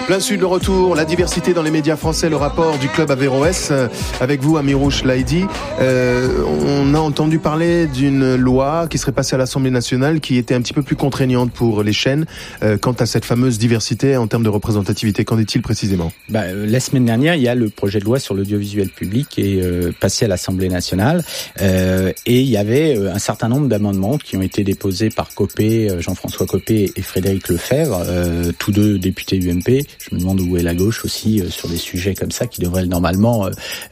Plein Sud, le retour, la diversité dans les médias français, le rapport du club Averroès. Avec vous, Amirouche Laïdi. On a entendu parler d'une loi qui serait passée à l'Assemblée nationale qui était un petit peu plus contraignante pour les chaînes quant à cette fameuse diversité en termes de représentativité. Qu'en est-il précisément ? La semaine dernière, il y a le projet de loi sur l'audiovisuel public qui est passé à l'Assemblée nationale et il y avait un certain nombre d'amendements qui ont été déposés par Copé, Jean-François Copé et Frédéric Lefebvre, tous deux députés UMP. Je me demande où est la gauche aussi sur des sujets comme ça qui devraient normalement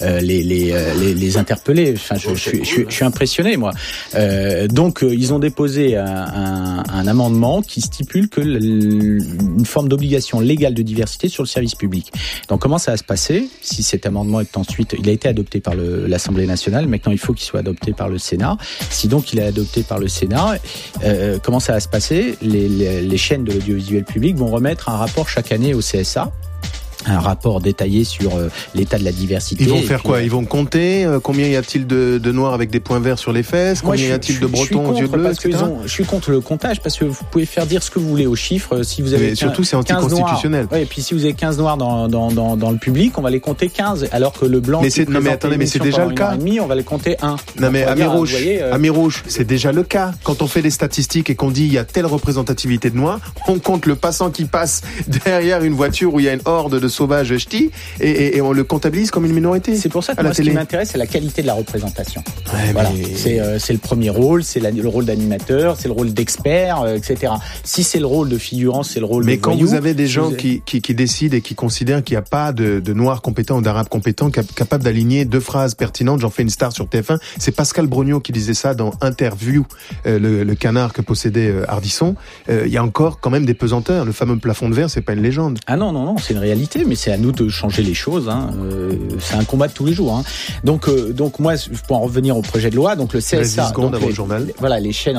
les interpeller. Enfin, je suis impressionné, moi. Donc, ils ont déposé un amendement qui stipule que une forme d'obligation légale de diversité sur le service public. Donc, comment ça va se passer si cet amendement est ensuite... Il a été adopté par l'Assemblée nationale, maintenant il faut qu'il soit adopté par le Sénat. Si donc il est adopté par le Sénat, comment ça va se passer ? Les chaînes de l'audiovisuel public vont remettre un rapport chaque année au CSA, un rapport détaillé sur l'état de la diversité. Ils vont faire quoi ? Ils vont compter combien y a-t-il de noirs avec des points verts sur les fesses ? Combien y a-t-il de bretons aux yeux bleus, etc. Je suis contre le comptage parce que vous pouvez faire dire ce que vous voulez aux chiffres. Si vous avez mais surtout, c'est anticonstitutionnel. Ouais, et puis si vous avez 15 noirs dans le public, on va les compter 15, alors que le blanc. Mais c'est déjà le cas. On va les compter 1. Non mais Amirouche, c'est déjà le cas. Quand on fait des statistiques et qu'on dit il y a telle représentativité de noirs, on compte le passant qui passe derrière une voiture où il y a une horde de sauvages ch'tis et on le comptabilise comme une minorité. C'est pour ça que moi, ce qui m'intéresse, c'est la qualité de la représentation. Ouais, voilà, c'est le premier rôle, c'est le rôle d'animateur, c'est le rôle d'expert, etc. Si c'est le rôle de figurant, c'est le rôle de voyou. Mais quand vous avez des gens qui décident et qui considèrent qu'il n'y a pas de noirs compétents ou d'arabes compétents capables d'aligner deux phrases pertinentes, j'en fais une star sur TF1, c'est Pascal Brognaud qui disait ça dans Interview, le canard que possédait Ardisson. Il y a encore quand même des pesanteurs. Le fameux plafond de verre, c'est pas une légende. Ah non, c'est une réalité, mais c'est à nous de changer les choses. C'est un combat de tous les jours. Donc moi, pour en revenir au projet de loi, donc le CSA... Il reste 10 secondes avant le journal. Voilà, les chaînes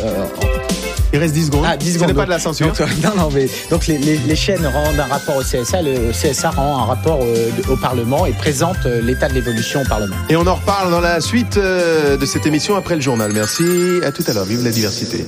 Il reste 10 secondes. 10 secondes. Ce n'est pas de la censure. Donc les chaînes rendent un rapport au CSA, le CSA rend un rapport au Parlement et présente l'état de l'évolution au Parlement. Et on en reparle dans la suite de cette émission après le journal. Merci, à tout à l'heure. Vive la diversité.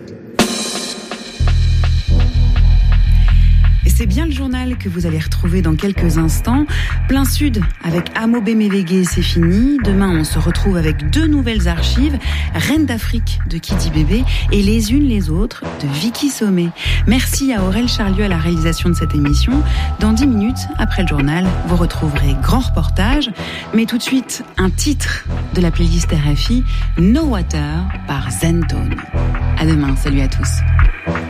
C'est bien le journal que vous allez retrouver dans quelques instants. Plein Sud avec Amo Bémévégué, c'est fini. Demain, on se retrouve avec 2 nouvelles archives. Reine d'Afrique de Kidi Bébé et Les unes les autres de Vicky Sommet. Merci à Aurel Charlieu à la réalisation de cette émission. Dans 10 minutes, après le journal, vous retrouverez grand reportage. Mais tout de suite, un titre de la playlist RFI, No Water par Zentone. À demain, salut à tous.